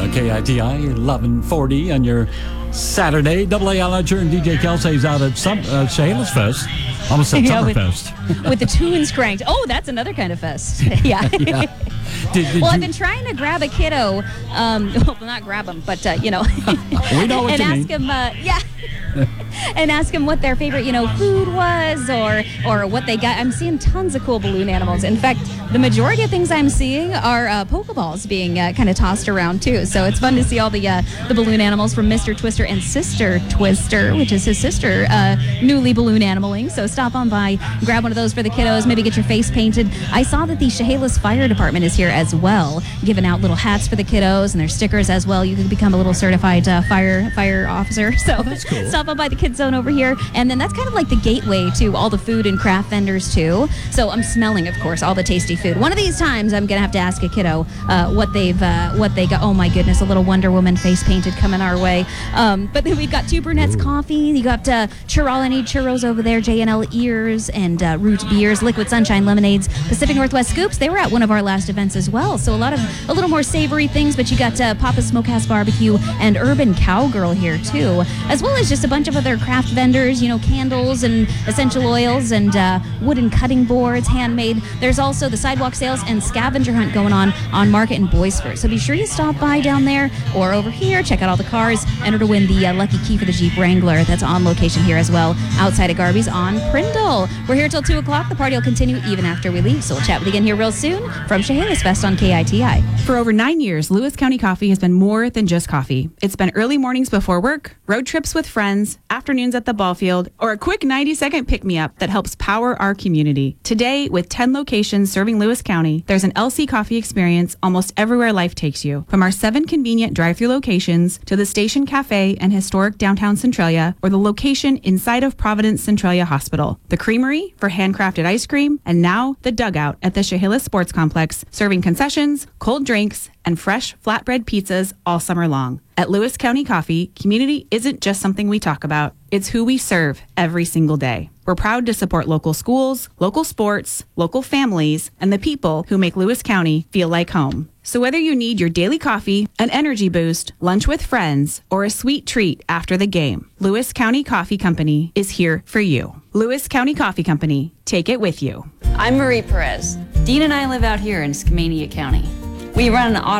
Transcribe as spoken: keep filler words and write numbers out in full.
on K I T I, eleven forty on your Saturday. Double A Ledger and D J Kelsey's out at some, uh, Chehalis Fest. Almost at Yeah, with- Summerfest. With the tunes cranked. Oh, that's another kind of fest. Yeah. Yeah. Did, did Well, you, I've been trying to grab a kiddo. Um, well, not grab him, but, uh, you know. we know what and you ask mean. him, uh, yeah. and ask them what their favorite, you know, food was, or or what they got. I'm seeing tons of cool balloon animals. In fact, the majority of things I'm seeing are uh, Pokeballs being uh, kind of tossed around too. So it's fun to see all the uh, the balloon animals from Mister Twister and Sister Twister, which is his sister, uh, newly balloon animaling. So stop on by, grab one of those for the kiddos. Maybe get your face painted. I saw that the Chehalis Fire Department is here as well, giving out little hats for the kiddos and their stickers as well. You can become a little certified uh, fire fire officer. So Oh, that's cool. Stop on by the Kids Zone over here, and then that's kind of like the gateway to all the food and craft vendors too. So I'm smelling, of course, all the tasty food. One of these times, I'm gonna have to ask a kiddo uh, what they've uh, what they got. Oh my goodness, a little Wonder Woman face painted coming our way. Um, but then we've got Two Brunettes Coffee. You got uh, Churral and Eat Churros over there, J and L Ears and uh, Root Beers, Liquid Sunshine Lemonades, Pacific Northwest Scoops. They were at one of our last events as well. So a lot of a little more savory things. But you got uh, Papa's Smokehouse Barbecue and Urban Cowgirl here too, as well as just a bunch of other craft vendors, you know, candles and essential oils and uh, wooden cutting boards, handmade. There's also the sidewalk sales and scavenger hunt going on on Market and Boisford. So be sure you stop by down there or over here, check out all the cars, enter to win the uh, lucky key for the Jeep Wrangler that's on location here as well, outside of Garby's on Prindle. We're here till two o'clock. The party will continue even after we leave. So we'll chat with you again here real soon from Chehalis Fest on K I T I. For over nine years, Lewis County Coffee has been more than just coffee. It's been early mornings before work, road trips with friends, afternoons at the ball field, or a quick ninety-second pick-me-up that helps power our community. Today, with ten locations serving Lewis County, there's an L C coffee experience almost everywhere life takes you. From our seven convenient drive-thru locations to the Station Cafe and historic downtown Centralia, or the location inside of Providence Centralia Hospital. The Creamery for handcrafted ice cream, and now the Dugout at the Chehalis Sports Complex, serving concessions, cold drinks, and fresh flatbread pizzas all summer long. At Lewis County Coffee, community isn't just something we talk about. It's who we serve every single day. We're proud to support local schools, local sports, local families, and the people who make Lewis County feel like home. So whether you need your daily coffee, an energy boost, lunch with friends, or a sweet treat after the game, Lewis County Coffee Company is here for you. Lewis County Coffee Company, take it with you. I'm Marie Perez. Dean and I live out here in Skamania County. We run an auto